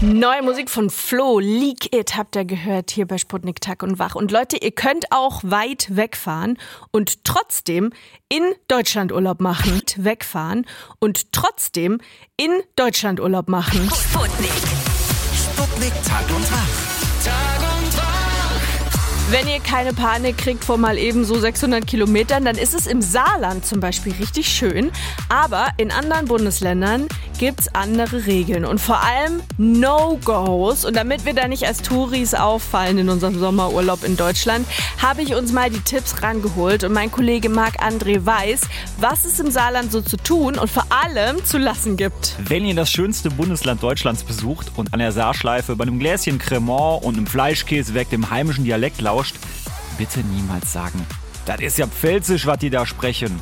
Neue Musik von Flo, Leak It, habt ihr gehört hier bei Sputnik Tag und Wach. Und Leute, ihr könnt auch weit wegfahren und trotzdem in Deutschland Urlaub machen. Wegfahren und trotzdem in Deutschland Urlaub machen. Sputnik. Sputnik Tag und Wach. Wenn ihr keine Panik kriegt vor mal eben so 600 Kilometern, dann ist es im Saarland zum Beispiel richtig schön. Aber in anderen Bundesländern gibt's andere Regeln und vor allem No-Gos. Und damit wir da nicht als Touris auffallen in unserem Sommerurlaub in Deutschland, habe ich uns mal die Tipps rangeholt. Und mein Kollege Marc-André weiß, was es im Saarland so zu tun und vor allem zu lassen gibt. Wenn ihr das schönste Bundesland Deutschlands besucht und an der Saarschleife bei einem Gläschen Cremant und einem Fleischkäseweg dem heimischen Dialekt lauscht, bitte niemals sagen, das ist ja Pfälzisch, was die da sprechen.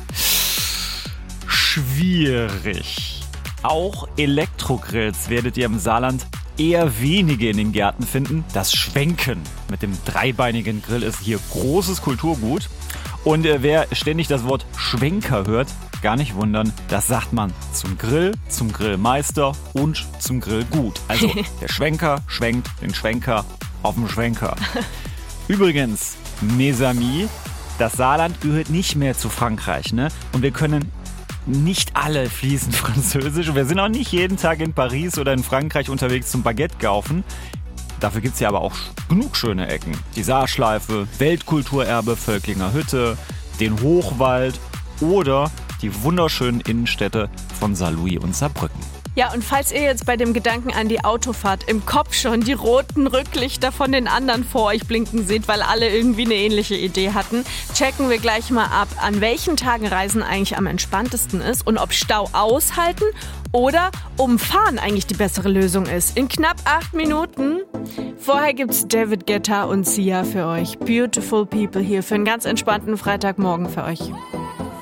Schwierig. Auch Elektrogrills werdet ihr im Saarland eher wenige in den Gärten finden. Das Schwenken mit dem dreibeinigen Grill ist hier großes Kulturgut. Und wer ständig das Wort Schwenker hört, gar nicht wundern, das sagt man zum Grill, zum Grillmeister und zum Grillgut. Also der Schwenker schwenkt den Schwenker auf dem Schwenker. Übrigens, mes amis, das Saarland gehört nicht mehr zu Frankreich, ne? Und wir können nicht alle fließend Französisch und wir sind auch nicht jeden Tag in Paris oder in Frankreich unterwegs zum Baguette kaufen. Dafür gibt es ja aber auch genug schöne Ecken. Die Saarschleife, Weltkulturerbe Völklinger Hütte, den Hochwald oder die wunderschönen Innenstädte von Saarlouis und Saarbrücken. Ja, und falls ihr jetzt bei dem Gedanken an die Autofahrt im Kopf schon die roten Rücklichter von den anderen vor euch blinken seht, weil alle irgendwie eine ähnliche Idee hatten, checken wir gleich mal ab, an welchen Tagen Reisen eigentlich am entspanntesten ist und ob Stau aushalten oder umfahren eigentlich die bessere Lösung ist. In knapp 8 Minuten. Vorher gibt's David Guetta und Sia für euch. Beautiful People hier für einen ganz entspannten Freitagmorgen für euch.